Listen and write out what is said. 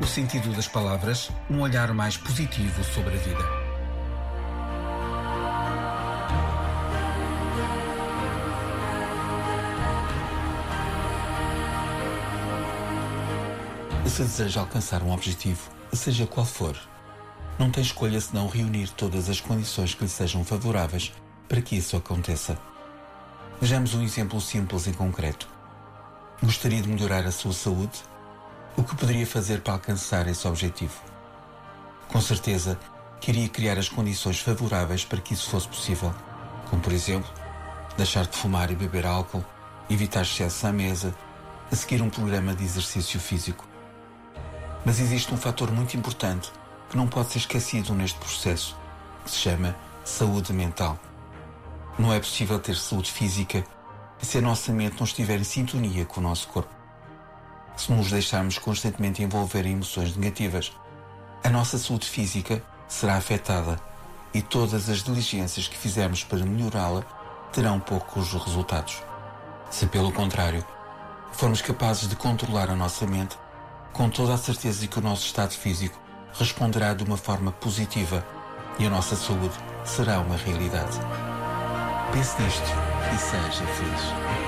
sentido das palavras, um olhar mais positivo sobre a vida. Se deseja alcançar um objetivo, seja qual for, não tem escolha senão reunir todas as condições que lhe sejam favoráveis para que isso aconteça. Vejamos um exemplo simples e concreto. Gostaria de melhorar a sua saúde? O que poderia fazer para alcançar esse objetivo? Com certeza, queria criar as condições favoráveis para que isso fosse possível, como por exemplo, deixar de fumar e beber álcool, evitar excesso à mesa, a seguir um programa de exercício físico. Mas existe um fator muito importante que não pode ser esquecido neste processo, que se chama saúde mental. Não é possível ter saúde física se a nossa mente não estiver em sintonia com o nosso corpo. Se nos deixarmos constantemente envolver em emoções negativas, a nossa saúde física será afetada e todas as diligências que fizermos para melhorá-la terão poucos resultados. Se, pelo contrário, formos capazes de controlar a nossa mente, com toda a certeza que o nosso estado físico responderá de uma forma positiva e a nossa saúde será uma realidade. Pense nisto e seja feliz.